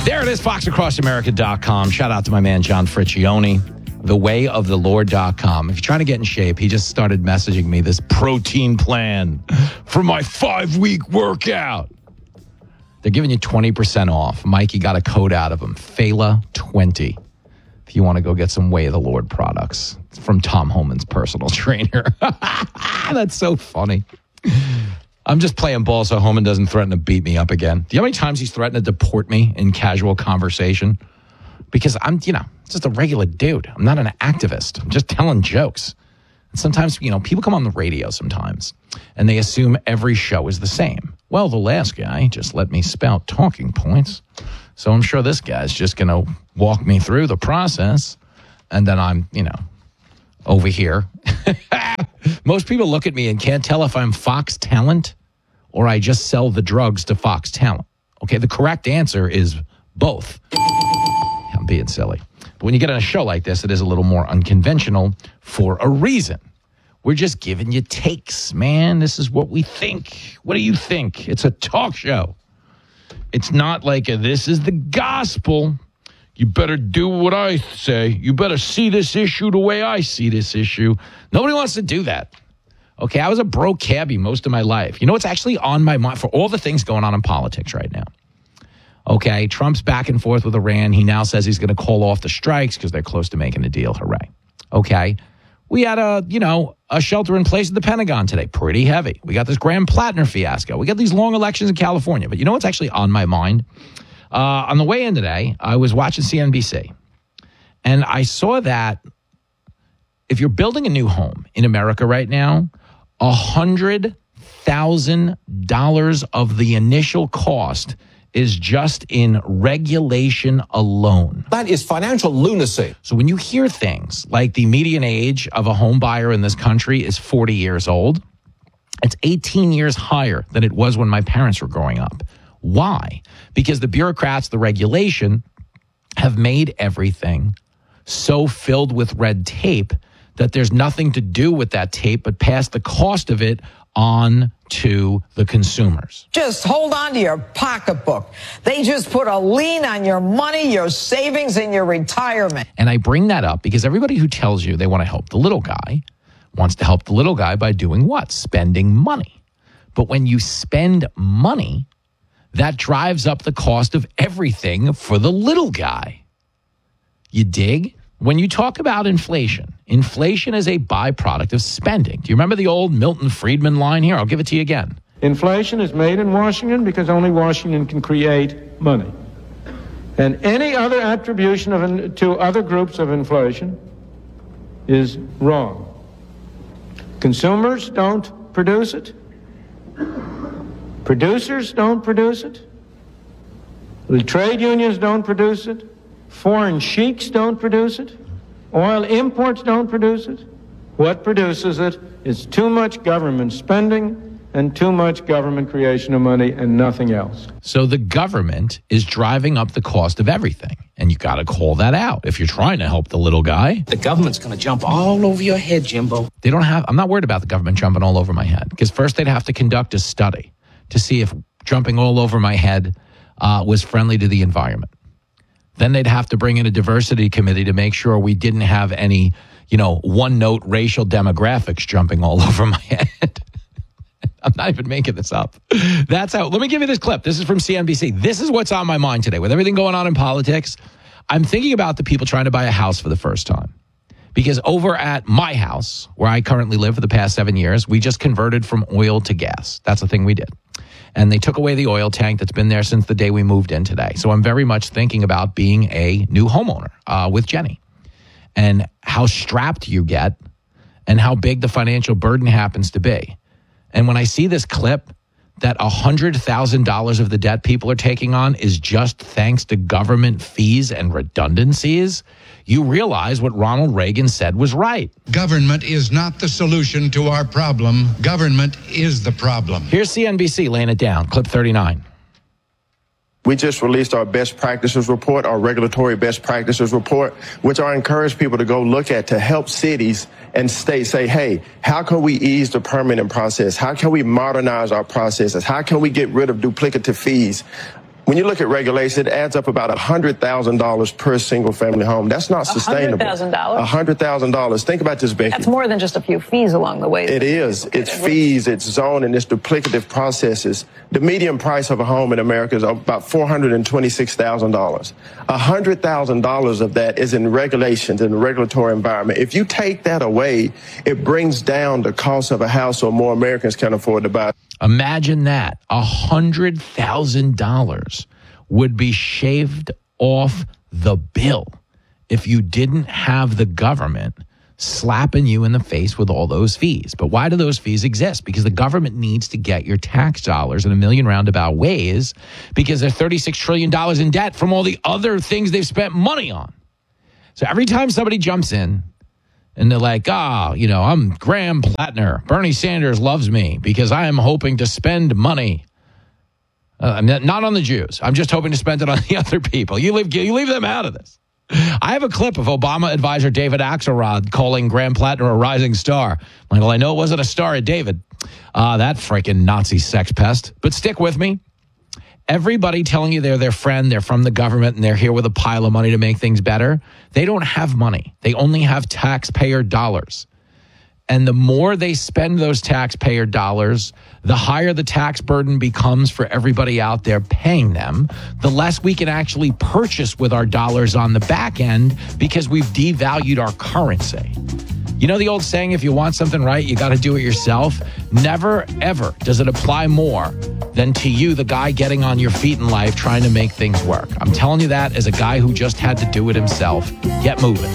There it is, foxacrossamerica.com. Shout out to my man, John Friccione, thewayofthelord.com. If you're trying to get in shape, he just started messaging me this protein plan for my 5-week workout. They're giving you 20% off. Mikey got a code out of them, Fela20. If you want to go get some Way of the Lord products. It's from Tom Homan's personal trainer. That's so funny. I'm just playing ball so Homan doesn't threaten to beat me up again. Do you know how many times he's threatened to deport me in casual conversation? Because I'm, just a regular dude. I'm not an activist. I'm just telling jokes. And sometimes, people come on the radio sometimes and they assume every show is the same. Well, the last guy just let me spout talking points. So I'm sure this guy's just going to walk me through the process. And then I'm, over here. Most people look at me and can't tell if I'm Fox talent or I just sell the drugs to Fox talent. Okay, the correct answer is both. I'm being silly. But when you get on a show like this, it is a little more unconventional for a reason. We're just giving you takes, man. This is what we think. What do you think? It's a talk show. It's not like this is the gospel. You better do what I say. You better see this issue the way I see this issue. Nobody wants to do that. Okay, I was a broke cabbie most of my life. You know what's actually on my mind for all the things going on in politics right now? Okay, Trump's back and forth with Iran. He now says he's going to call off the strikes because they're close to making a deal. Hooray. Okay, we had a shelter in place at the Pentagon today. Pretty heavy. We got this Graham Plattner fiasco. We got these long elections in California. But you know what's actually on my mind? On the way in today, I was watching CNBC. And I saw that if you're building a new home in America right now, $100,000 of the initial cost is just in regulation alone. That is financial lunacy. So when you hear things like the median age of a home buyer in this country is 40 years old, it's 18 years higher than it was when my parents were growing up. Why? Because the bureaucrats, the regulation, have made everything so filled with red tape that there's nothing to do with that tape but pass the cost of it on to the consumers. Just hold on to your pocketbook. They just put a lien on your money, your savings, and your retirement. And I bring that up because everybody who tells you they want to help the little guy wants to help the little guy by doing what? Spending money. But when you spend money, that drives up the cost of everything for the little guy. You dig? When you talk about inflation, inflation is a byproduct of spending. Do you remember the old Milton Friedman line here? I'll give it to you again. Inflation is made in Washington because only Washington can create money. And any other attribution to other groups of inflation is wrong. Consumers don't produce it. Producers don't produce it. The trade unions don't produce it. Foreign sheiks don't produce it. Oil imports don't produce it. What produces it is too much government spending and too much government creation of money and nothing else. So the government is driving up the cost of everything. And you got to call that out if you're trying to help the little guy. The government's going to jump all over your head, Jimbo. I'm not worried about the government jumping all over my head because first they'd have to conduct a study to see if jumping all over my head was friendly to the environment. Then they'd have to bring in a diversity committee to make sure we didn't have any, one-note racial demographics jumping all over my head. I'm not even making this up. That's how. Let me give you this clip. This is from CNBC. This is what's on my mind today. With everything going on in politics, I'm thinking about the people trying to buy a house for the first time. Because over at my house, where I currently live for the past 7 years, we just converted from oil to gas. That's the thing we did. And they took away the oil tank that's been there since the day we moved in today. So I'm very much thinking about being a new homeowner with Jenny and how strapped you get and how big the financial burden happens to be. And when I see this clip that $100,000 of the debt people are taking on is just thanks to government fees and redundancies, you realize what Ronald Reagan said was right. Government is not the solution to our problem. Government is the problem. Here's CNBC laying it down. Clip 39. We just released our best practices report, our regulatory best practices report, which I encourage people to go look at to help cities and states say, hey, how can we ease the permitting process? How can we modernize our processes? How can we get rid of duplicative fees? When you look at regulation, it adds up about $100,000 per single family home. That's not sustainable. $100,000? $100,000. Think about this, Becky. That's more than just a few fees along the way. It is. It's fees, it's zoning, it's duplicative processes. The median price of a home in America is about $426,000. $100,000 of that is in regulations, in the regulatory environment. If you take that away, it brings down the cost of a house so more Americans can afford to buy. Imagine that. $100,000 would be shaved off the bill if you didn't have the government slapping you in the face with all those fees. But why do those fees exist? Because the government needs to get your tax dollars in a million roundabout ways because they're $36 trillion in debt from all the other things they've spent money on. So every time somebody jumps in, and they're like, I'm Graham Plattner. Bernie Sanders loves me because I am hoping to spend money. Not on the Jews. I'm just hoping to spend it on the other people. You leave them out of this. I have a clip of Obama advisor David Axelrod calling Graham Plattner a rising star. I'm like, well, I know it wasn't a star at David. That freaking Nazi sex pest. But stick with me. Everybody telling you they're their friend, they're from the government, and they're here with a pile of money to make things better. They don't have money. They only have taxpayer dollars. And the more they spend those taxpayer dollars, the higher the tax burden becomes for everybody out there paying them, the less we can actually purchase with our dollars on the back end because we've devalued our currency. You know the old saying, if you want something right, you got to do it yourself? Never, ever does it apply more than to you, the guy getting on your feet in life trying to make things work. I'm telling you that as a guy who just had to do it himself. Get moving.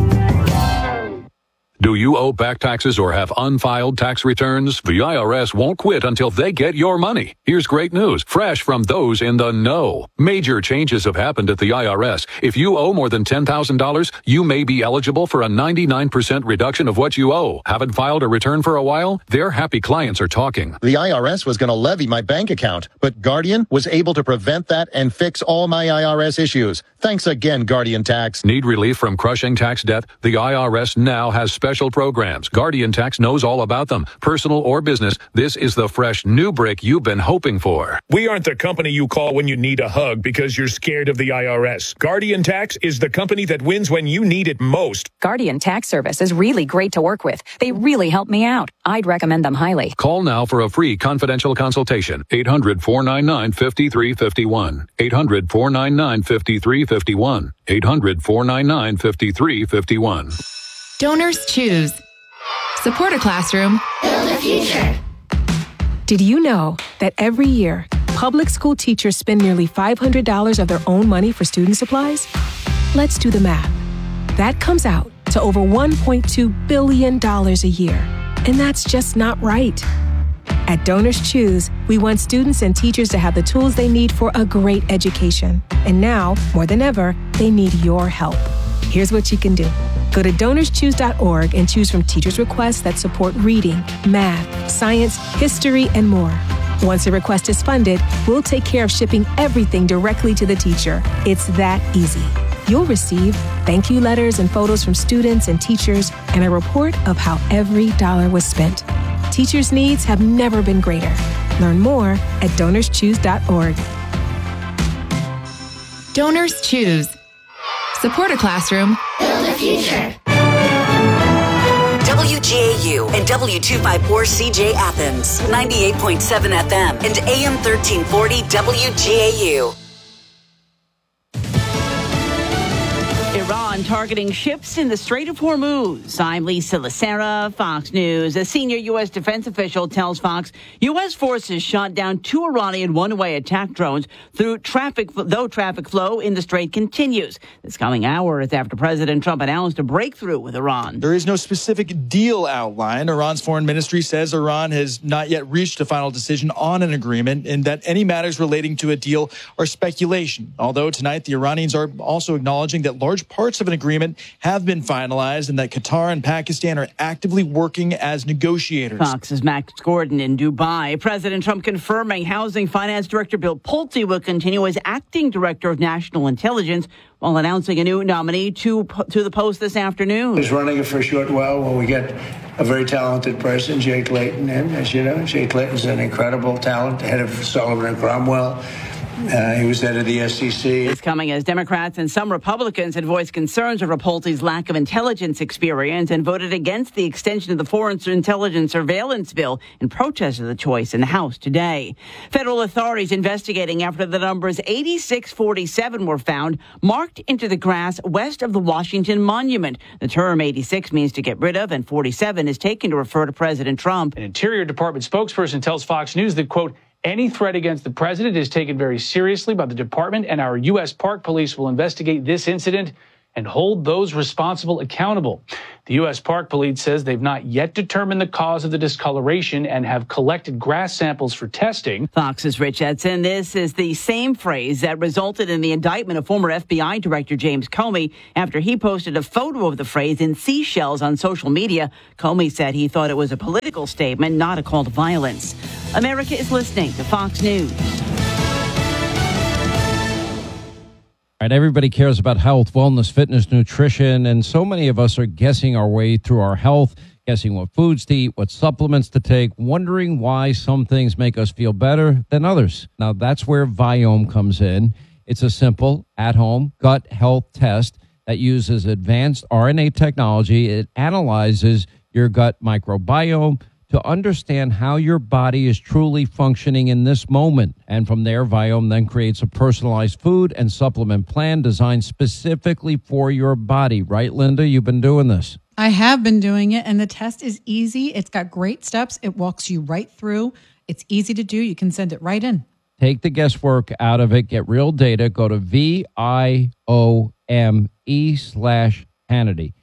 Do you owe back taxes or have unfiled tax returns? The IRS won't quit until they get your money. Here's great news, fresh from those in the know. Major changes have happened at the IRS. If you owe more than $10,000, you may be eligible for a 99% reduction of what you owe. Haven't filed a return for a while? Their happy clients are talking. The IRS was going to levy my bank account, but Guardian was able to prevent that and fix all my IRS issues. Thanks again, Guardian Tax. Need relief from crushing tax debt? The IRS now has special programs. Guardian Tax knows all about them. Personal or business, this is the fresh new brick you've been hoping for. We aren't the company you call when you need a hug because you're scared of the IRS. Guardian Tax is the company that wins when you need it most. Guardian Tax Service is really great to work with. They really help me out. I'd recommend them highly. Call now for a free confidential consultation. 800-499-5351. 800-499-5351. 800-499-5351. Donors choose. Support a classroom. Build a future. Did you know that every year, public school teachers spend nearly $500 of their own money for student supplies? Let's do the math. That comes out to over $1.2 billion a year. And that's just not right. At Donors Choose, we want students and teachers to have the tools they need for a great education. And now, more than ever, they need your help. Here's what you can do. Go to DonorsChoose.org and choose from teachers' requests that support reading, math, science, history, and more. Once a request is funded, we'll take care of shipping everything directly to the teacher. It's that easy. You'll receive thank you letters and photos from students and teachers and a report of how every dollar was spent. Teachers' needs have never been greater. Learn more at DonorsChoose.org. Donors Choose. Support a classroom. Build a future. WGAU and W254CJ Athens, 98.7 FM and AM 1340 WGAU. Iran targeting ships in the Strait of Hormuz. I'm Lisa Lacera, Fox News. A senior U.S. defense official tells Fox U.S. forces shot down 2 Iranian one-way attack drones though traffic flow in the strait continues. This coming hours after President Trump announced a breakthrough with Iran. There is no specific deal outlined. Iran's foreign ministry says Iran has not yet reached a final decision on an agreement and that any matters relating to a deal are speculation. Although tonight the Iranians are also acknowledging that large parts of an agreement have been finalized and that Qatar and Pakistan are actively working as negotiators. Fox's Max Gordon in Dubai. President Trump confirming Housing Finance Director Bill Pulte will continue as acting director of national intelligence while announcing a new nominee to the post this afternoon. He's running it for a short while when we get a very talented person, Jake Layton, in. As you know, Jake Layton's an incredible talent, head of Sullivan and Cromwell. He was head of the SEC. It's coming as Democrats and some Republicans had voiced concerns over Pulte's lack of intelligence experience and voted against the extension of the Foreign Intelligence Surveillance Bill in protest of the choice in the House today. Federal authorities investigating after the numbers 8647 were found marked into the grass west of the Washington Monument. The term 86 means to get rid of, and 47 is taken to refer to President Trump. An Interior Department spokesperson tells Fox News that, quote, any threat against the president is taken very seriously by the department, and our U.S. Park Police will investigate this incident and hold those responsible accountable. The U.S. Park Police says they've not yet determined the cause of the discoloration and have collected grass samples for testing. Fox's Rich Edson. This is the same phrase that resulted in the indictment of former FBI Director James Comey after he posted a photo of the phrase in seashells on social media. Comey said he thought it was a political statement, not a call to violence. America is listening to Fox News. All right, everybody cares about health, wellness, fitness, nutrition, and so many of us are guessing our way through our health, guessing what foods to eat, what supplements to take, wondering why some things make us feel better than others. Now, that's where Viome comes in. It's a simple, at-home gut health test that uses advanced RNA technology. It analyzes your gut microbiome to understand how your body is truly functioning in this moment. And from there, Viome then creates a personalized food and supplement plan designed specifically for your body. Right, Linda? You've been doing this. I have been doing it, and the test is easy. It's got great steps. It walks you right through. It's easy to do. You can send it right in. Take the guesswork out of it. Get real data. Go to VIOME/Hannity.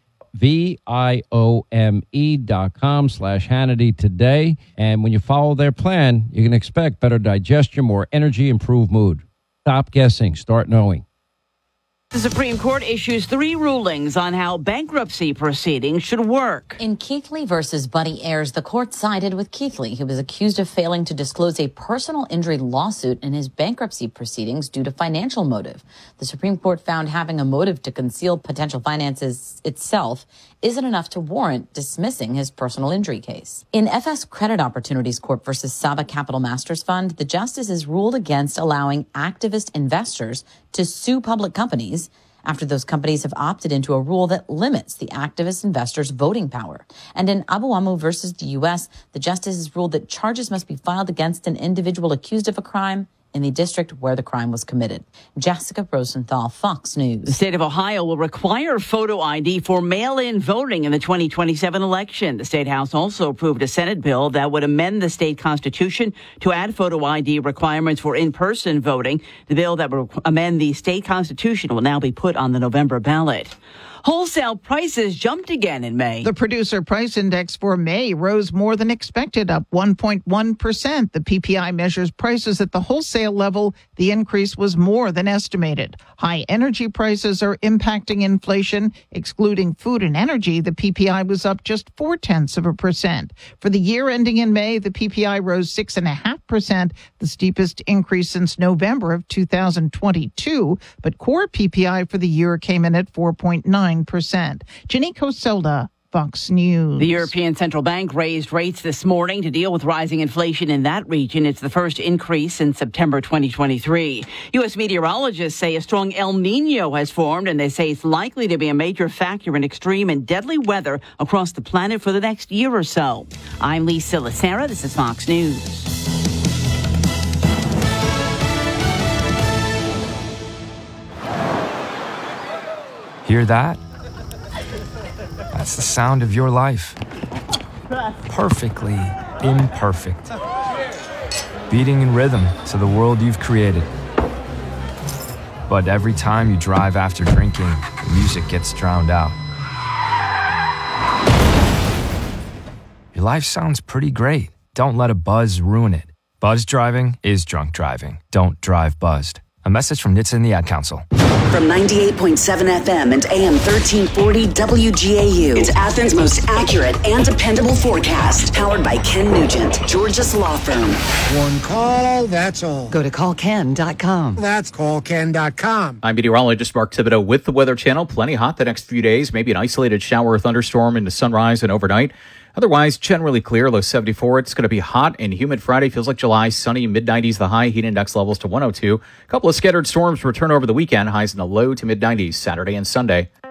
VIOME.com/Hannity today. And when you follow their plan, you can expect better digestion, more energy, improved mood. Stop guessing. Start knowing. The Supreme Court issues 3 rulings on how bankruptcy proceedings should work. In Keithley versus Buddy Ayers, the court sided with Keithley, who was accused of failing to disclose a personal injury lawsuit in his bankruptcy proceedings due to financial motive. The Supreme Court found having a motive to conceal potential finances itself isn't enough to warrant dismissing his personal injury case. In FS Credit Opportunities Corp versus Saba Capital Masters Fund, the justices ruled against allowing activist investors to sue public companies after those companies have opted into a rule that limits the activist investors' voting power. And in Abuamu versus the U.S., the justices ruled that charges must be filed against an individual accused of a crime in the district where the crime was committed. Jessica Rosenthal, Fox News. The state of Ohio will require photo ID for mail-in voting in the 2027 election. The State House also approved a Senate bill that would amend the state constitution to add photo ID requirements for in-person voting. The bill that will amend the state constitution will now be put on the November ballot. Wholesale prices jumped again in May. The Producer Price Index for May rose more than expected, up 1.1%. The PPI measures prices at the wholesale level. The increase was more than estimated. High energy prices are impacting inflation. Excluding food and energy, the PPI was up just 0.4%. For the year ending in May, the PPI rose 6.5%, the steepest increase since November of 2022. But core PPI for the year came in at 4.9%. Jenny Coselda, Fox News. The European Central Bank raised rates this morning to deal with rising inflation in that region. It's the first increase since September 2023. U.S. meteorologists say a strong El Nino has formed, and they say it's likely to be a major factor in extreme and deadly weather across the planet for the next year or so. I'm Lisa Lacera. This is Fox News. Hear that? That's the sound of your life. Perfectly imperfect. Beating in rhythm to the world you've created. But every time you drive after drinking, the music gets drowned out. Your life sounds pretty great. Don't let a buzz ruin it. Buzz driving is drunk driving. Don't drive buzzed. A message from NHTSA and the Ad Council. From 98.7 FM and AM 1340 WGAU. It's Athens' most accurate and dependable forecast. Powered by Ken Nugent, Georgia's law firm. One call, that's all. Go to callken.com. That's callken.com. I'm meteorologist Mark Thibodeau with the Weather Channel. Plenty hot the next few days. Maybe an isolated shower or thunderstorm into sunrise and overnight. Otherwise, generally clear, low 74. It's going to be hot and humid Friday. Feels like July, sunny, mid-90s the high, heat index levels to 102. A couple of scattered storms return over the weekend, highs in the low to mid-90s Saturday and Sunday.